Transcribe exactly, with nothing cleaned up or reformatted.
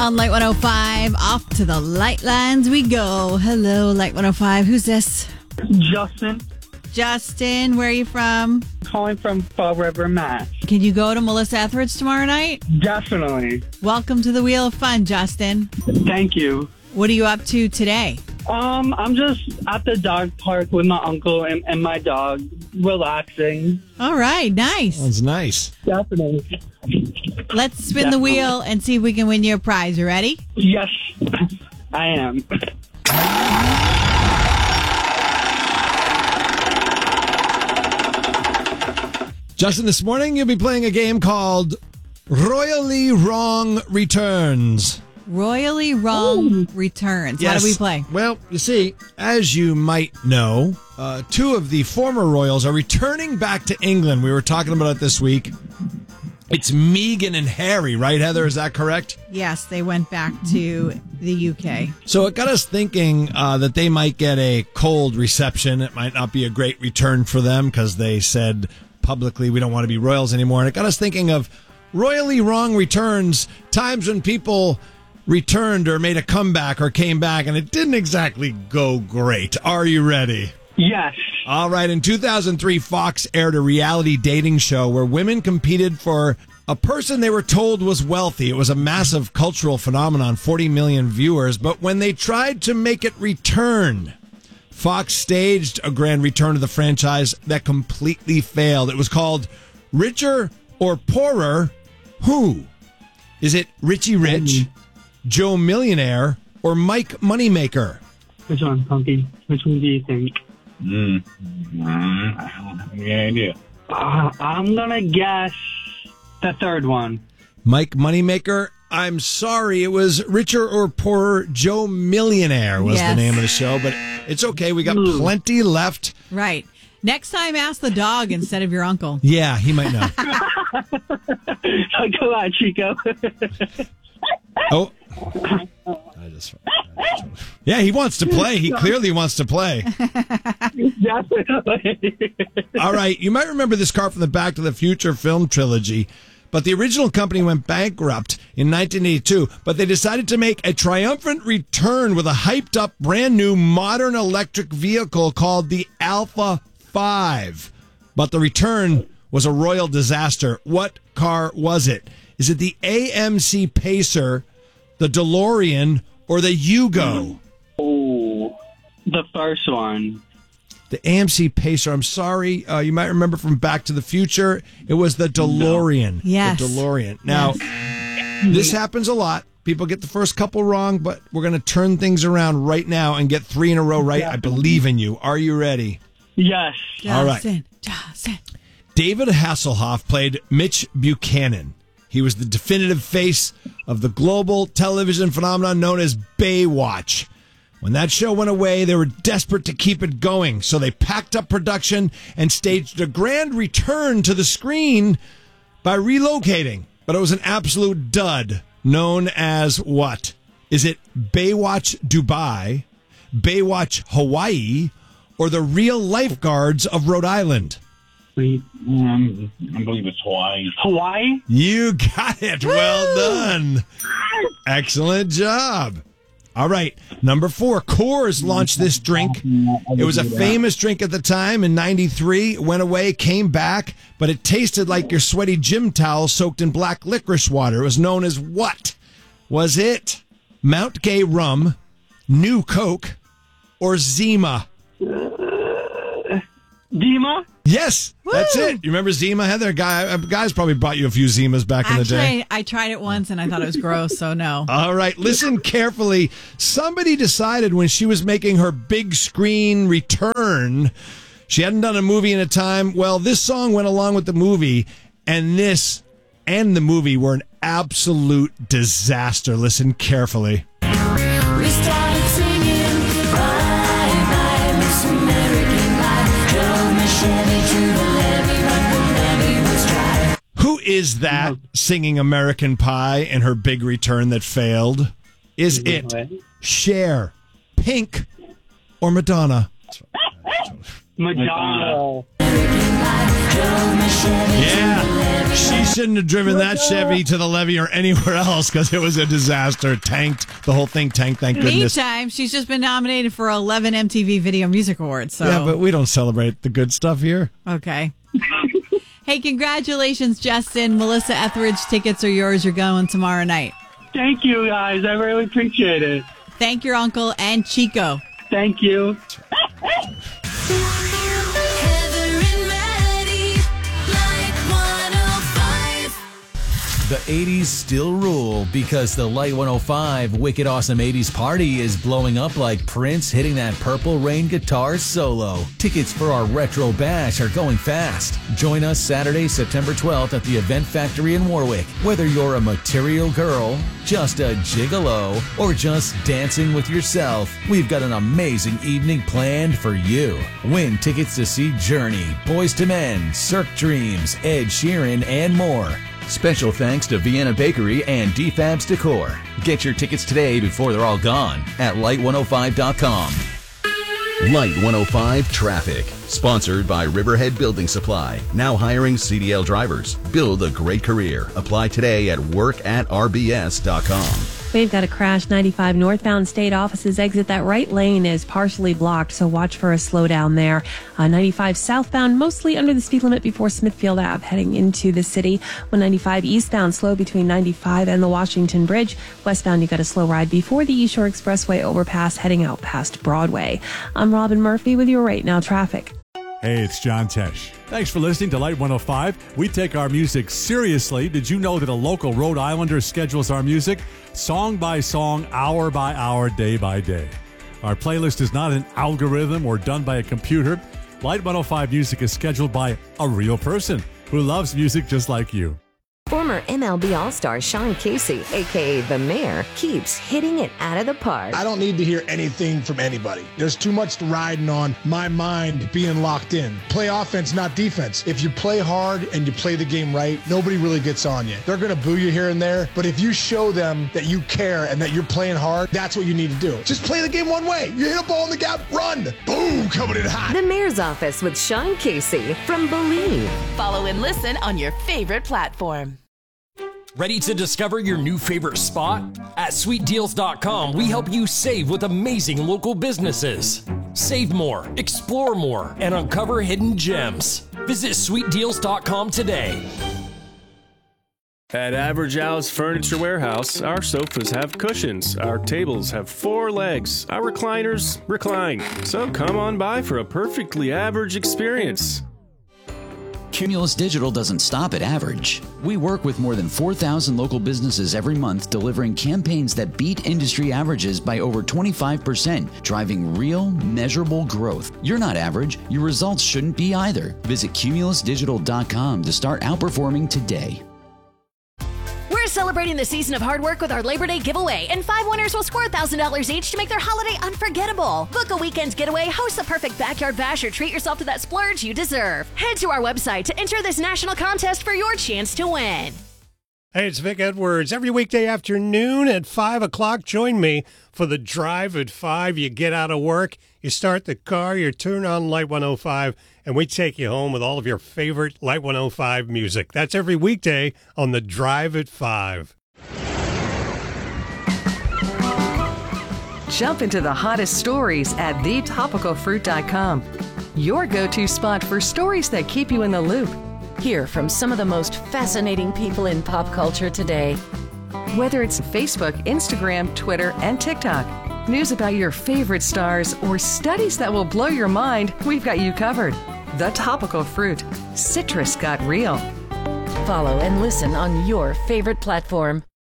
On Light one oh five, off to the light lines we go. Hello, Light one oh five. Who's this? Justin. Justin, where are you from? Calling from Fall River, Mass. Can you go to Melissa Etheridge tomorrow night? Definitely. Welcome to the Wheel of Fun, Justin. Thank you. What are you up to today? Um, I'm just at the dog park with my uncle and, and my dog, relaxing. All right, nice. That's nice. Definitely. Let's spin Definitely. the wheel and see if we can win you a prize. You ready? Yes, I am. Justin, this morning you'll be playing a game called Royally Wrong Returns. Royally Wrong Returns. How do we play? Well, you see, as you might know, uh, two of the former royals are returning back to England. We were talking about it this week. It's Meghan and Harry, right, Heather? Is that correct? Yes, they went back to the U K. So it got us thinking uh, that they might get a cold reception. It might not be a great return for them because they said publicly we don't want to be royals anymore. And it got us thinking of royally wrong returns, times when people returned or made a comeback or came back and it didn't exactly go great. Are you ready? Yes. All right. In two thousand three, Fox aired a reality dating show where women competed for a person they were told was wealthy. It was a massive cultural phenomenon, forty million viewers. But when they tried to make it return, Fox staged a grand return of the franchise that completely failed. It was called Richer or Poorer Who? Is it Richie Rich, Joe Millionaire, or Mike Moneymaker? Which one, Punky? Which one do you think? Mm. Mm, I don't have any idea. Uh, I'm going to guess the third one. Mike Moneymaker? I'm sorry, it was Richer or Poorer Joe Millionaire was Yes. the name of the show, but it's okay. We got Ooh. plenty left. Right. Next time, ask the dog instead of your uncle. Yeah, he might know. Go on, Chico. Oh. I just, yeah, he wants to play. He clearly wants to play. Definitely. All right, you might remember this car from the Back to the Future film trilogy, but the original company went bankrupt in nineteen eighty-two, but they decided to make a triumphant return with a hyped-up, brand-new, modern electric vehicle called the Alpha five. But the return was a royal disaster. What car was it? Is it the A M C Pacer, the DeLorean, or the Yugo? Oh, the first one. The A M C Pacer. I'm sorry. Uh, you might remember from Back to the Future. It was the DeLorean. Yes. The DeLorean. Now, this happens a lot. People get the first couple wrong, but we're going to turn things around right now and get three in a row right. I believe in you. Are you ready? Yes. All right. Justin, Justin. David Hasselhoff played Mitch Buchanan. He was the definitive face of the global television phenomenon known as Baywatch. When that show went away, they were desperate to keep it going, so they packed up production and staged a grand return to the screen by relocating. But it was an absolute dud, known as what? Is it Baywatch Dubai, Baywatch Hawaii, or the Real Lifeguards of Rhode Island? Wait. Um, I believe it's Hawaii. Hawaii? You got it. Well done. Excellent job. All right. Number four, Coors launched this drink. It was a famous drink at the time in ninety-three. Went away, came back, but it tasted like your sweaty gym towel soaked in black licorice water. It was known as what? Was it Mount Gay Rum, New Coke, or Zima? Dima? Yes, that's Woo! it. You remember Zima, Heather? Guy, guys probably brought you a few Zimas back in the day. Actually, I tried it once and I thought it was gross, so no. All right, listen carefully. Somebody decided when she was making her big screen return, she hadn't done a movie in a time. Well, this song went along with the movie, and this and the movie were an absolute disaster. Listen carefully. We started singing Bye Bye Miss American Pie. Drove my Chevy to the levee, but the levee was dry. Who is that singing American Pie in her big return that failed? Is it Cher, Pink, or Madonna? Madonna. Yeah. She shouldn't have driven that Chevy to the levee or anywhere else because it was a disaster. Tanked. The whole thing tanked, thank goodness. Meantime, she's just been nominated for eleven M T V Video Music Awards. So. Yeah, but we don't celebrate the good stuff here. Okay. Hey, congratulations, Justin. Melissa Etheridge tickets are yours. You're going tomorrow night. Thank you, guys. I really appreciate it. Thank your uncle and Chico. Thank you. The eighties still rule because the Light one oh five Wicked Awesome eighties Party is blowing up like Prince hitting that Purple Rain guitar solo. Tickets for our Retro Bash are going fast. Join us Saturday, September twelfth at the Event Factory in Warwick. Whether you're a material girl, just a gigolo, or just dancing with yourself, we've got an amazing evening planned for you. Win tickets to see Journey, Boyz two Men, Cirque Dreams, Ed Sheeran, and more. Special thanks to Vienna Bakery and D Fabs Decor. Get your tickets today before they're all gone at light one oh five dot com. Light one oh five Traffic. Sponsored by Riverhead Building Supply. Now hiring C D L drivers. Build a great career. Apply today at work at r b s dot com. We've got a crash. ninety-five northbound state offices exit. That right lane is partially blocked, so watch for a slowdown there. Uh, ninety-five southbound, mostly under the speed limit before Smithfield Ave, heading into the city. one ninety-five eastbound, slow between ninety-five and the Washington Bridge. Westbound, you got a slow ride before the East Shore Expressway overpass, heading out past Broadway. I'm Robin Murphy with your Right Now traffic. Hey, it's John Tesh. Thanks for listening to Light one oh five. We take our music seriously. Did you know that a local Rhode Islander schedules our music song by song, hour by hour, day by day? Our playlist is not an algorithm or done by a computer. Light one oh five music is scheduled by a real person who loves music just like you. Former M L B All-Star Sean Casey, a k a. The Mayor, keeps hitting it out of the park. I don't need to hear anything from anybody. There's too much riding on my mind being locked in. Play offense, not defense. If you play hard and you play the game right, nobody really gets on you. They're going to boo you here and there, but if you show them that you care and that you're playing hard, that's what you need to do. Just play the game one way. You hit a ball in the gap, run. Boom, coming in hot. The Mayor's Office with Sean Casey from Believe. Follow and listen on your favorite platform. Ready to discover your new favorite spot? At sweet deals dot com, we help you save with amazing local businesses. Save more, explore more, and uncover hidden gems. Visit sweet deals dot com today. At Average Al's Furniture Warehouse, our sofas have cushions, our tables have four legs, our recliners recline. So come on by for a perfectly average experience. Cumulus Digital doesn't stop at average. We work with more than four thousand local businesses every month, delivering campaigns that beat industry averages by over twenty-five percent, driving real, measurable growth. You're not average. Your results shouldn't be either. Visit cumulus digital dot com to start outperforming today. We're celebrating the season of hard work with our Labor Day giveaway, and five winners will score one thousand dollars each to make their holiday unforgettable. Book a weekend getaway, host the perfect backyard bash, or treat yourself to that splurge you deserve. Head to our website to enter this national contest for your chance to win. Hey, it's Vic Edwards. Every weekday afternoon at five o'clock, join me for the Drive at five. You get out of work, you start the car, you turn on Light one oh five, and we take you home with all of your favorite Light one oh five music. That's every weekday on the Drive at five. Jump into the hottest stories at the topical fruit dot com. Your go-to spot for stories that keep you in the loop. Hear from some of the most fascinating people in pop culture today. Whether it's Facebook, Instagram, Twitter, and TikTok, news about your favorite stars, or studies that will blow your mind, we've got you covered. The Topical Fruit. Citrus got real. Follow and listen on your favorite platform.